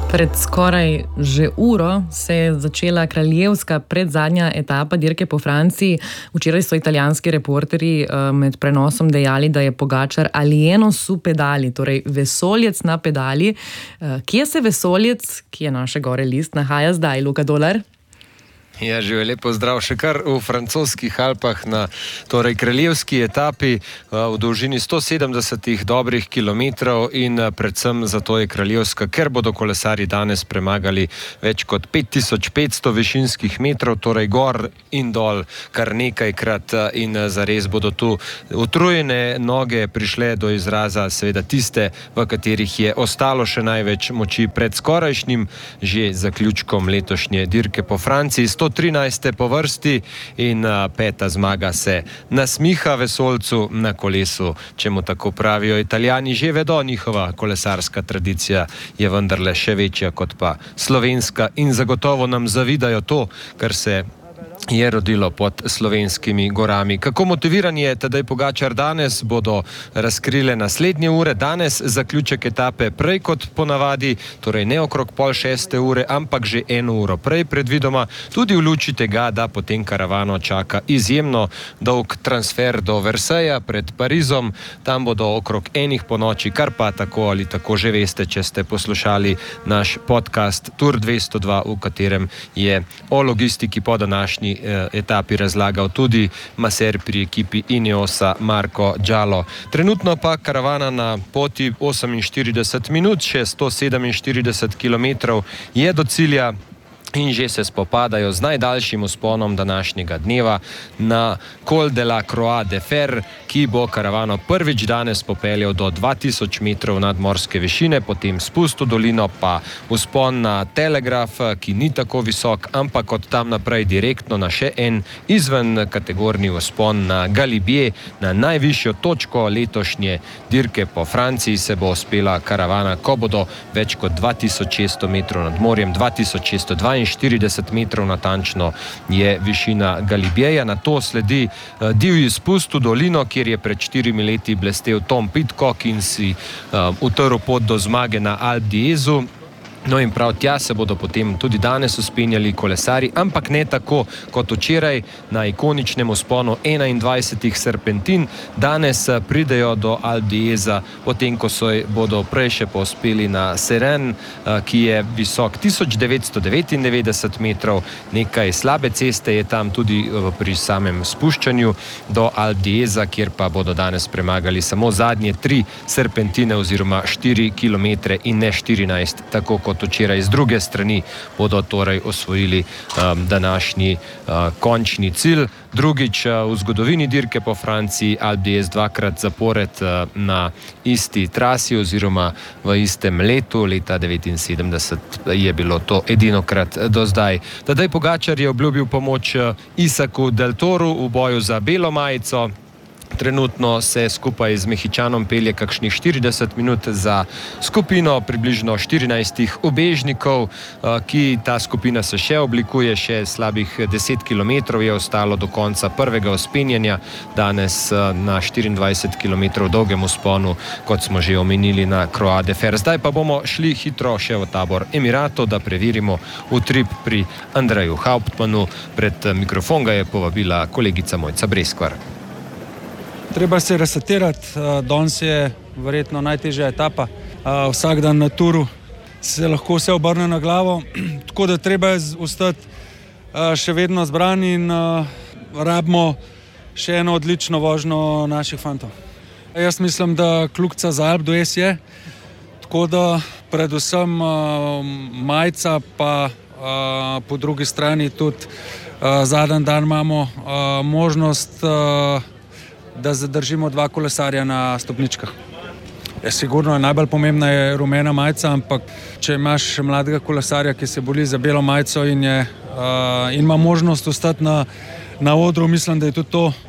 Pred skoraj že uro se je začela kraljevska predzadnja etapa dirke po Franciji. Včeraj so italijanski reporterji med prenosom dejali, da je Pogačar alieno su pedali, torej vesoljec na pedali. Kje se vesoljec, ki je naše gore list, nahaja zdaj, Luka Dolar? Ja, živijo, lepo zdrav. Še kar v francoskih Alpah na torej kraljevski etapi v dolžini 170 dobrih kilometrov in predvsem zato je kraljevska, ker bodo kolesarji danes premagali več kot 5500 višinskih metrov, torej gor in dol kar nekajkrat in zares bodo tu utrujene noge prišle do izraza, seveda tiste, v katerih je ostalo še največ moči pred skorajšnjim že zaključkom letošnje dirke po Franciji. 113. po vrsti in peta zmaga se nasmiha vesoljcu na kolesu, če mu tako pravijo Italijani. Že vedo, njihova kolesarska tradicija je vendarle še večja kot pa slovenska in zagotovo nam zavidajo to, kar se je rodilo pod slovenskimi gorami. Kako motiviran je Tadej Pogačar danes, bodo razkrile naslednje ure. Danes zaključek etape prej kot ponavadi, torej ne okrog 5:30 ure, ampak že 1 uro prej predvidoma, tudi v luči tega, da potem karavano čaka izjemno dolg transfer do Versaillesa pred Parizom. Tam bodo okrog 1 ponoči, kar pa tako ali tako že veste, če ste poslušali naš podcast Tour 202, v katerem je o logistiki po današnji etapi razlagal tudi maser pri ekipi Ineosa Marco Giallo. Trenutno pa karavana na poti 48 minut, še 147 kilometrov je do cilja in že se spopadajo z najdaljšim vzponom današnjega dneva na Col de la Croix de Fer, ki bo karavano prvič danes popeljal do 2000 metrov nadmorske višine, potem spust v dolino, pa vzpon na Telegraf, ki ni tako visok, ampak od tam naprej direktno na še en izven kategorni vzpon na Galibier, na najvišjo točko letošnje dirke po Franciji se bo uspela karavana, ko bodo več kot 2600 metrov nad morjem, 2642 metrov natančno je višina Galibieja. Na to sledi divji spust v dolino, kjer je pred 4 leti blestel Tom Pidcock in si utrl pot do zmage na Alpe d'Huez. No in prav tja se bodo potem tudi danes uspenjali kolesari, ampak ne tako kot včeraj na ikoničnem vzponu 21 serpentin. Danes pridejo do Alpe d'Hueza, potem ko bodo prej še povzpeli na Seren, ki je visok 1999 metrov. Nekaj slabe ceste je tam tudi pri samem spuščanju do Alpe d'Hueza, kjer pa bodo danes premagali samo zadnje 3 serpentine oziroma 4 kilometre in ne 14, tako kot včeraj. Z druge strani bodo torej osvojili današnji končni cilj. Drugič v zgodovini dirke po Franciji Alpe d'Huez dvakrat zapored na isti trasi oziroma v istem letu, leta 1979 je bilo to edinokrat do zdaj. Tadej Pogačar je obljubil pomoč Isaku Del Toru v boju za belo majico. Trenutno se skupaj z Mehičanom pelje kakšnih 40 minut za skupino približno 14 ubežnikov, ki ta skupina se še oblikuje, še slabih 10 kilometrov je ostalo do konca prvega vzpenjanja, danes na 24 kilometrov dolgem vzponu, kot smo že omenili na Croix de Fer. Zdaj pa bomo šli hitro še v tabor Emiratov, da preverimo utrip pri Andreju Hauptmannu. Pred mikrofon ga je povabila kolegica Mojca Breskvar. Treba se resetirati, danes je verjetno najtežja etapa. Vsak dan na turu se lahko vse obrne na glavo, tako da treba je ostati še vedno zbran in rabimo še eno odlično vožnjo naših fantov. Jaz mislim, da kljukica za Alpe d'Huez je, tako da predvsem majica, pa po drugi strani tudi zadnji dan imamo možnost, da zadržimo 2 kolesarja na stopničkah. Sigurno je najbolj pomembna je rumena majica, ampak če imaš mladega kolesarja, ki se bori za belo majico in ima možnost ostati na odru, mislim, da je tudi to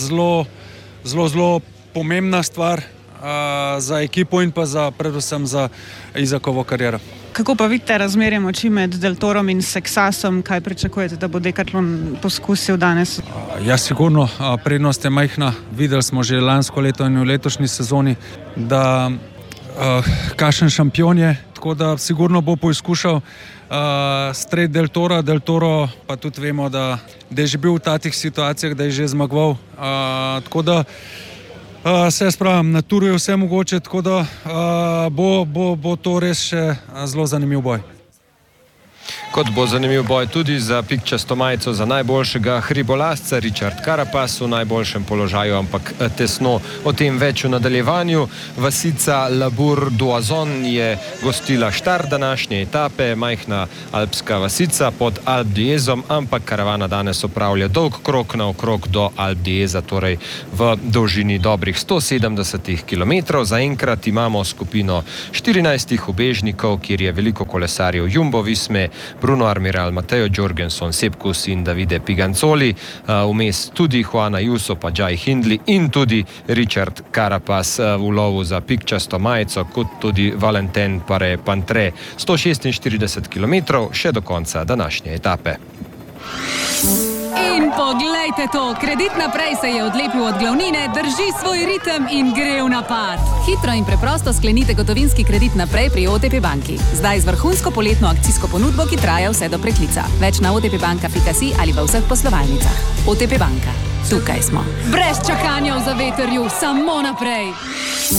zelo pomembna stvar za ekipo in pa predvsem za Isakovo kariero. Kako pa vidite razmerje moči med Del Torom in Seksasom? Kaj pričakujete, da bo Decathlon poskusil danes? Ja, sigurno, prednost je majhna. Videli smo že lansko leto in v letošnji sezoni, da kakšen šampion je, tako da sigurno bo poizkušal streti Del Toro, pa tudi vemo, da je že bil v takih situacijah, da je že zmagoval, tako da se spravim, na Touru je vse mogoče, tako da bo to res še zelo zanimiv boj. Kot bo zanimiv boj tudi za pikčasto majico za najboljšega hribolazca. Richard Carapaz v najboljšem položaju, ampak tesno. O tem več v nadaljevanju. Vasica Labour d'Oisans je gostila štart današnje etape, majhna alpska vasica pod Alpe d'Huezom, ampak karavana danes opravlja dolg krog naokrog do Alpe d'Hueza, torej v dolžini dobrih 170 km. Zaenkrat imamo skupino 14 ubežnikov, kjer je veliko kolesarjev Jumbo Visme, Bruno Armiral, Matteo Jorgenson, Sepp Kuss in Davide Piganzoli, vmes tudi Juan Ayuso, pa Jai Hindley in tudi Richard Carapaz v lovu za pikčasto majico, kot tudi Valentin Paré-Pantre. 146 km še do konca današnje etape. In poglejte to, Kredit Naprej se je odlepil od glavnine, drži svoj ritem in gre v napad. Hitro in preprosto sklenite gotovinski kredit naprej pri OTP banki. Zdaj z vrhunsko poletno akcijsko ponudbo, ki traja vse do preklica. Več na otpbanka.si ali v vseh poslovalnicah. OTP banka. Tukaj smo. Brez čakanja v zavetrju, samo naprej.